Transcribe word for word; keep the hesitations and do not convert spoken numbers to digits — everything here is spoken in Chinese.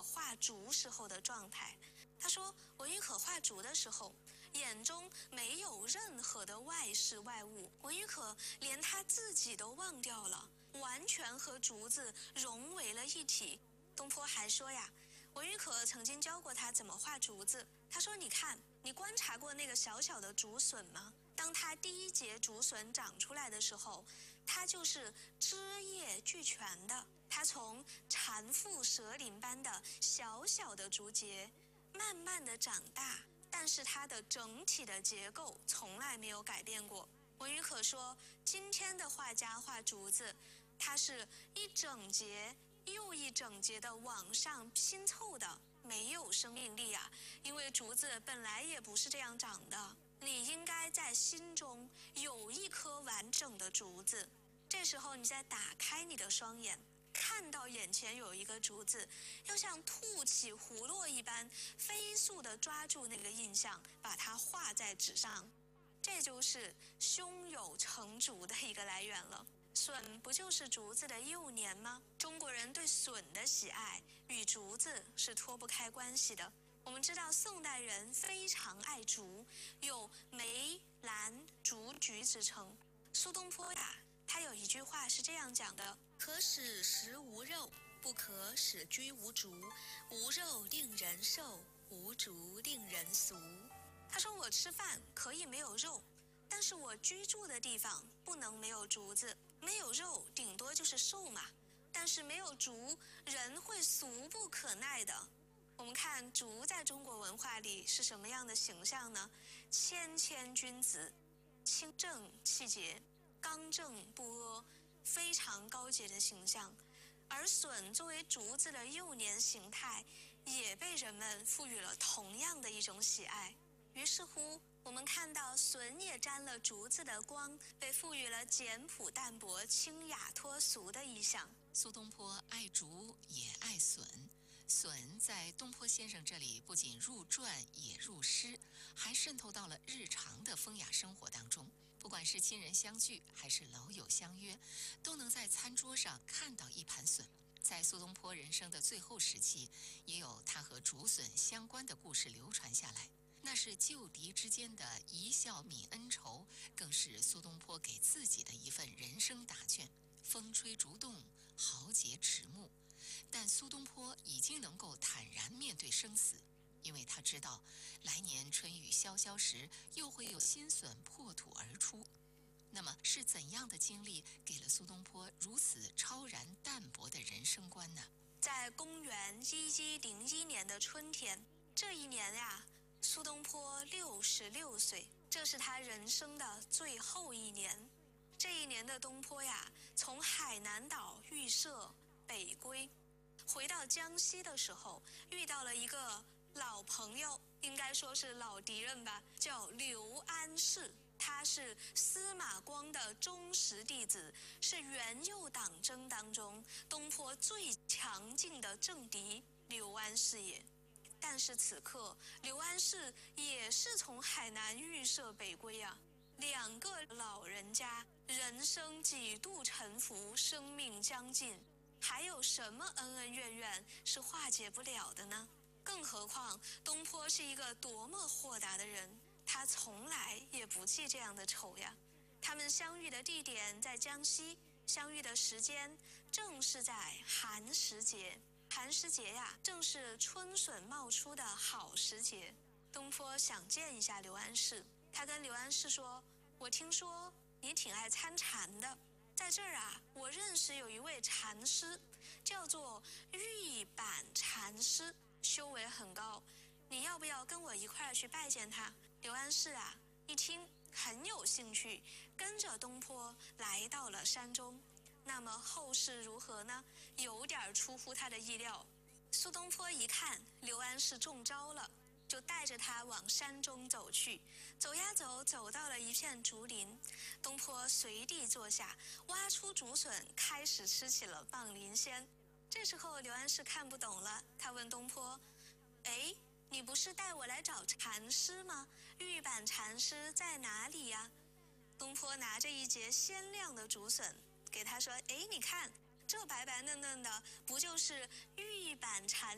画竹时候的状态。他说，文玉可画竹的时候，眼中没有任何的外事外物，文玉可连他自己都忘掉了，完全和竹子融为了一体。东坡还说呀，文玉可曾经教过他怎么画竹子。他说，你看，你观察过那个小小的竹笋吗？当它第一节竹笋长出来的时候，它就是枝叶俱全的，它从蝉附蛇鳞般的小小的竹节慢慢的长大，但是它的整体的结构从来没有改变过。文玉可说，今天的画家画竹子，它是一整节又一整节的往上拼凑的，没有生命力啊，因为竹子本来也不是这样长的。你应该在心中有一颗完整的竹子，这时候你再打开你的双眼，看到眼前有一个竹子，要像吐起葫芦一般飞速地抓住那个印象，把它画在纸上。这就是胸有成竹的一个来源了。笋不就是竹子的幼年吗？中国人对笋的喜爱与竹子是脱不开关系的。我们知道宋代人非常爱竹，有梅兰竹菊之称。苏东坡呀，他有一句话是这样讲的：可使食无肉，不可使居无竹。无肉令人瘦，无竹令人俗。他说，我吃饭可以没有肉，但是我居住的地方不能没有竹子。没有肉顶多就是瘦嘛，但是没有竹，人会俗不可耐的。我们看竹在中国文化里是什么样的形象呢？谦谦君子，清正气节，刚正不阿，非常高洁的形象。而笋作为竹子的幼年形态，也被人们赋予了同样的一种喜爱。于是乎，我们看到笋也沾了竹子的光，被赋予了简朴淡泊、清雅脱俗的意象。 苏东坡爱竹也爱笋，笋在东坡先生这里不仅入传也入诗，还渗透到了日常的风雅生活当中。不管是亲人相聚还是老友相约，都能在餐桌上看到一盘笋。在苏东坡人生的最后时期，也有他和竹笋相关的故事流传下来。那是旧敌之间的一笑泯恩仇，更是苏东坡给自己的一份人生答卷。风吹竹动，豪杰迟暮，但苏东坡已经能够坦然面对生死，因为他知道来年春雨潇潇时又会有新笋破土而出。那么是怎样的经历给了苏东坡如此超然淡泊的人生观呢？ 在公元一一零一年的春天，这一年呀，苏东坡六十六岁，这是他人生的最后一年。这一年的东坡呀，从海南岛预设北归，回到江西的时候，遇到了一个老朋友，应该说是老敌人吧，叫刘安世。他是司马光的忠实弟子，是元佑党争当中东坡最强劲的政敌刘安世也。但是此刻刘安世也是从海南预设北归啊，两个老人家人生几度沉浮，生命将尽，还有什么恩恩怨怨是化解不了的呢？更何况东坡是一个多么豁达的人，他从来也不记这样的仇呀。他们相遇的地点在江西，相遇的时间正是在寒食节。寒食节呀，正是春笋冒出的好时节。东坡想见一下刘安世，他跟刘安世说，我听说你挺爱参禅的，在这儿啊，我认识有一位禅师，叫做玉板禅师，修为很高，你要不要跟我一块儿去拜见他？刘安世啊，一听很有兴趣，跟着东坡来到了山中。那么后事如何呢？有点出乎他的意料。苏东坡一看刘安世中招了，就带着他往山中走去。走呀走，走到了一片竹林，东坡随地坐下，挖出竹笋，开始吃起了棒鳞鲜。这时候刘安世看不懂了，他问东坡，哎，你不是带我来找禅师吗？玉板禅师在哪里呀？东坡拿着一节鲜亮的竹笋给他说，哎，你看这白白嫩嫩的，不就是玉板禅